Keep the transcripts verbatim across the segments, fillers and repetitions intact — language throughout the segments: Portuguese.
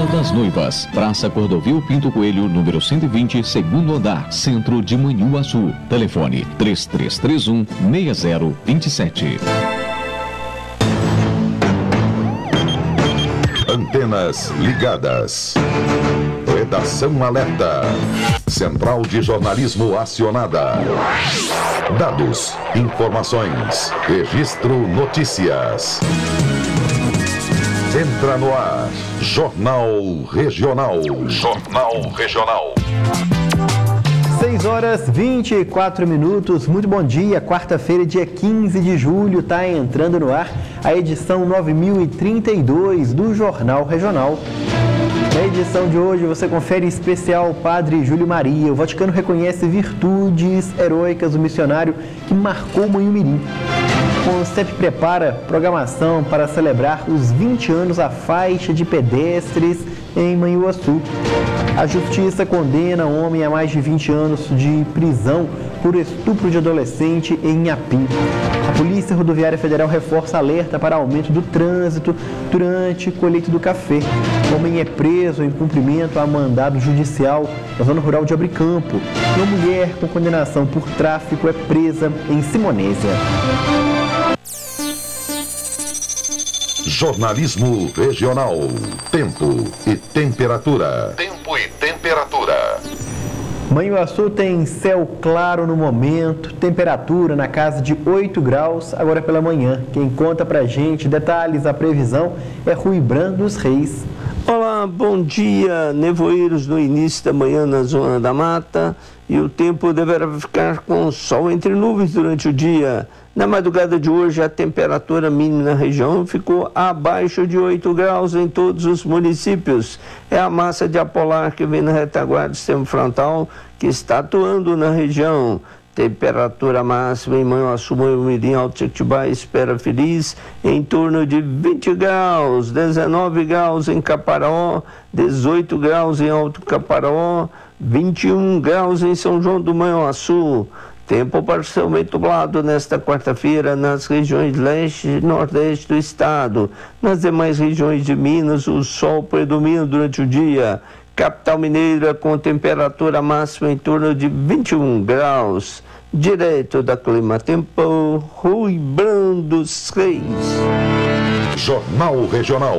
Casa das Noivas, Praça Cordovil Pinto Coelho, número cento e vinte, segundo andar, centro de Manhuaçu. Telefone três três três um, seis zero dois sete. Antenas ligadas. Redação alerta. Central de jornalismo acionada. Dados, informações, registro notícias. Entra no ar, Jornal Regional. Jornal Regional. seis horas e vinte e quatro minutos. Muito bom dia. Quarta-feira, dia quinze de julho, está entrando no ar a edição nove mil e trinta e dois do Jornal Regional. Na edição de hoje você confere especial Padre Júlio Maria. O Vaticano reconhece virtudes heróicas do missionário que marcou Manhumirim. O CONCEP prepara programação para celebrar os vinte anos à faixa de pedestres em Manhuaçu. A Justiça condena um homem a mais de vinte anos de prisão por estupro de adolescente em Inhapim. A Polícia Rodoviária Federal reforça alerta para aumento do trânsito durante a colheita do café. O homem é preso em cumprimento a mandado judicial na zona rural de Abricampo. Uma mulher com condenação por tráfico é presa em Simonésia. Jornalismo Regional. Tempo e temperatura. Tempo e temperatura. Manhuaçu tem céu claro no momento, temperatura na casa de oito graus agora pela manhã. Quem conta pra gente detalhes da previsão é Rui Brando dos Reis. Olá, bom dia, nevoeiros no início da manhã na zona da mata e o tempo deverá ficar com sol entre nuvens durante o dia. Na madrugada de hoje, a temperatura mínima na região ficou abaixo de oito graus em todos os municípios. É a massa de ar polar que vem na retaguarda do sistema frontal que está atuando na região. Temperatura máxima em Manhuaçu, Manhumirim, Alto Jequitibá, Espera Feliz, em torno de vinte graus, dezenove graus em Caparaó, dezoito graus em Alto Caparaó, vinte e um graus em São João do Manhuaçu. Tempo parcialmente nublado nesta quarta-feira nas regiões leste e nordeste do estado. Nas demais regiões de Minas, o sol predomina durante o dia. Capital Mineira com temperatura máxima em torno de vinte e um graus. Direto da Clima Tempo, Rui Brando dos Reis. Jornal Regional.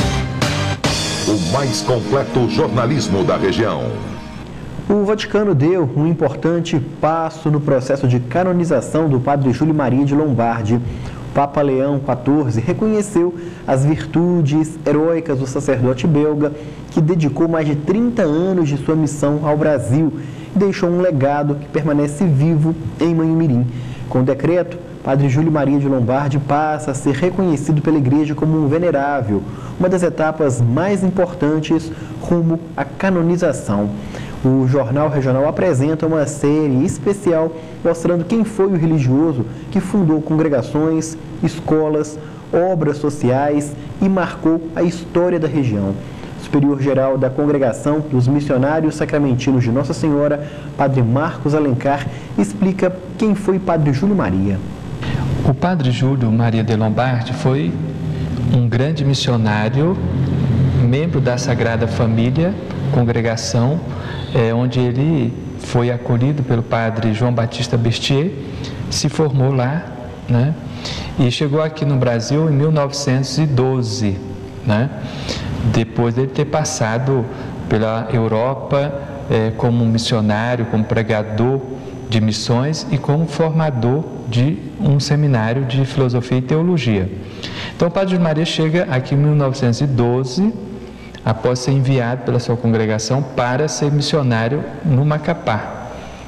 O mais completo jornalismo da região. O Vaticano deu um importante passo no processo de canonização do Padre Júlio Maria de Lombardi. O Papa Leão quatorze reconheceu as virtudes heróicas do sacerdote belga, que dedicou mais de trinta anos de sua missão ao Brasil e deixou um legado que permanece vivo em Manhumirim. Com o decreto, Padre Júlio Maria de Lombardi passa a ser reconhecido pela Igreja como um venerável, uma das etapas mais importantes rumo à canonização. O Jornal Regional apresenta uma série especial mostrando quem foi o religioso que fundou congregações, escolas, obras sociais e marcou a história da região. O superior-geral da Congregação dos Missionários Sacramentinos de Nossa Senhora, Padre Marcos Alencar, explica quem foi Padre Júlio Maria. O Padre Júlio Maria de Lombardi foi um grande missionário, membro da Sagrada Família, congregação, É, onde ele foi acolhido pelo padre João Batista Bertier, se formou lá, né? E chegou aqui no Brasil em mil novecentos e doze, né? Depois dele ter passado pela Europa é, como missionário, como pregador de missões e como formador de um seminário de filosofia e teologia. Então o Padre Maria chega aqui em mil novecentos e doze, após ser enviado pela sua congregação para ser missionário no Macapá.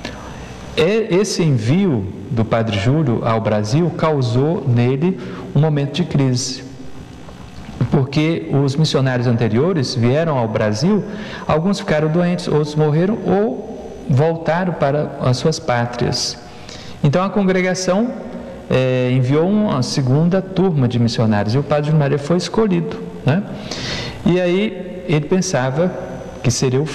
Esse envio do Padre Júlio ao Brasil causou nele um momento de crise, porque os missionários anteriores vieram ao Brasil, alguns ficaram doentes, outros morreram ou voltaram para as suas pátrias. Então a congregação é, enviou uma segunda turma de missionários e o Padre Júlio Maria foi escolhido, né? E aí ele pensava que seria o